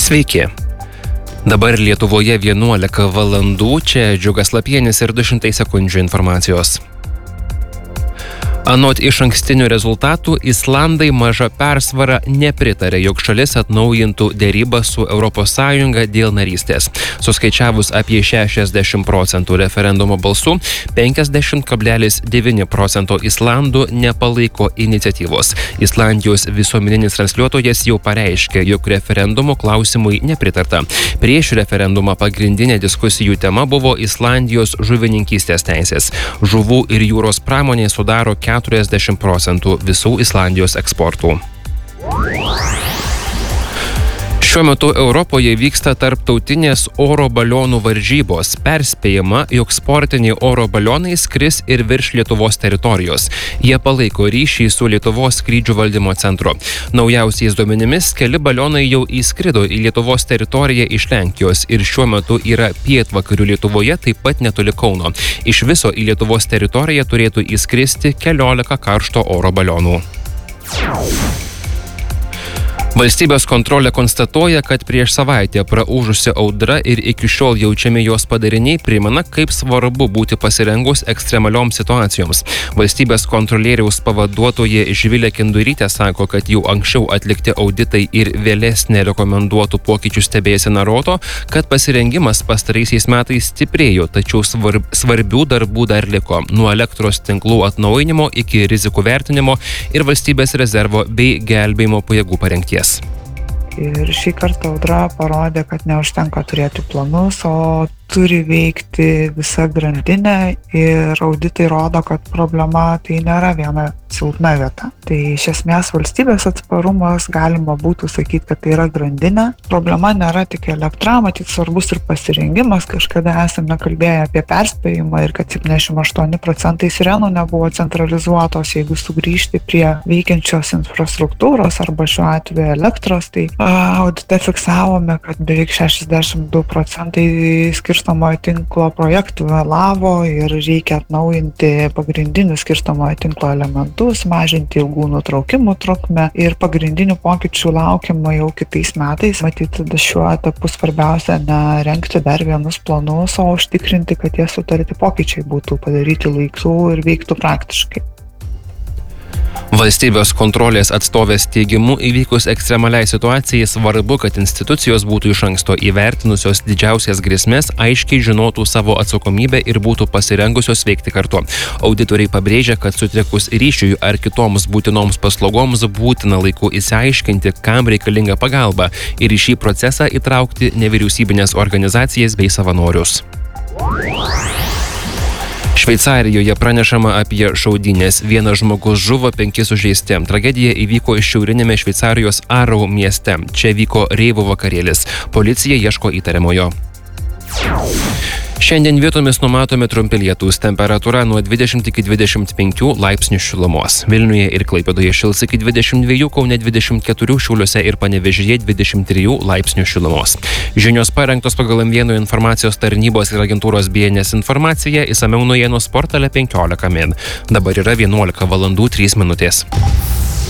Sveiki. Dabar Lietuvoje 11 valandų, čia Džiugas Lapienis ir 200 sekundžių informacijos. Anot išankstinių rezultatų, Islandai maža persvara nepritarė, jog šalis atnaujintų derybą su ES dėl narystės. Suskaičiavus apie 60% referendumo balsų, 50,9% Islandų nepalaiko iniciatyvos. Islandijos visuomeninis transliuotojas jau pareiškė, jog referendumo klausimui nepritarta. Prieš referendumą pagrindinė diskusijų tema buvo Islandijos žuvininkystės teisės. Žuvų ir jūros pramonė sudaro 40% visų Islandijos eksportų. Šiuo metu Europoje vyksta tarptautinės oro balionų varžybos. Perspėjama, jog sportiniai oro balionai skris ir virš Lietuvos teritorijos. Jie palaiko ryšį su Lietuvos skrydžių valdymo centru. Naujausiais duomenimis keli balionai jau įskrido į Lietuvos teritoriją iš Lenkijos ir šiuo metu yra pietvakarių Lietuvoje, taip pat netoli Kauno. Iš viso į Lietuvos teritoriją turėtų įskristi 14 karšto oro balionų. Valstybės kontrolė konstatuoja, kad prieš savaitę praūžusi audra ir iki šiol jaučiami jos padariniai primena, kaip svarbu būti pasirengus ekstremalioms situacijoms. Valstybės kontrolieriaus pavaduotoja Živilė Kindurytė sako, kad jau anksčiau atlikti auditai ir vėlesnė rekomenduotų pokyčių stebėsena rodo, kad pasirengimas pastaraisiais metais stiprėjo, tačiau svarbių darbų dar liko. Nuo elektros tinklų atnaujinimo iki rizikų vertinimo ir valstybės rezervo bei gelbėjimo pajėgų parengties. Ir šį kartą audra parodė, kad neužtenka turėti planus, o turi veikti visa grandinė ir auditai rodo, kad problema tai nėra viena silpna vieta. Tai iš esmės valstybės atsparumas galima būtų sakyti, kad tai yra grandinė. Problema nėra tik elektra, matyt svarbus ir pasirengimas. Kažkada esame kalbėję apie perspėjimą ir kad 78% sirenų nebuvo centralizuotos. Jeigu sugrįžti prie veikiančios infrastruktūros arba šiuo atveju elektros, tai audite fiksavome, kad beveik 62% skirstamojo tinklo projektų vėlavo ir reikia atnaujinti pagrindinius skirstamojo tinklo elementus, mažinti ilgų nutraukimų trukmę ir pagrindinių pokyčių laukiama jau kitais metais. Matyt, šiuo etapu svarbiausia ne rengti dar vienus planus, o užtikrinti, kad tie sutarti pokyčiai būtų padaryti laiku ir veiktų praktiškai. Valstybės kontrolės atstovės teigimu įvykus ekstremaliai situacijai svarbu, kad institucijos būtų iš anksto įvertinusios didžiausias grėsmės, aiškiai žinotų savo atsakomybę ir būtų pasirengusios veikti kartu. Auditoriai pabrėžia, kad sutrikus ryšiui ar kitoms būtinoms paslaugoms būtina laiku išsiaiškinti, kam reikalinga pagalba ir į šį procesą įtraukti nevyriausybinės organizacijas bei savanorius. Šveicarijoje pranešama apie šaudynes. Vienas žmogus žuvo, 5 sužeisti. Tragedija įvyko šiaurinėme Šveicarijos Aarau mieste. Čia vyko reivų vakarėlis. Policija ieško įtariamojo. Šiandien vietomis numatomi trumpi lietūs, temperatūra nuo 20 iki 25 laipsnių šilumos. Vilniuje ir Klaipėdoje šils iki 22, Kaune 24, Šiauliuose ir Panevėžyje 23 laipsnių šilumos. Žinios parengtos pagal M1 informacijos tarnybos ir agentūros BNS informaciją, išsamiau naujienų portale 15 min. Dabar yra 11 valandų 3 minutės.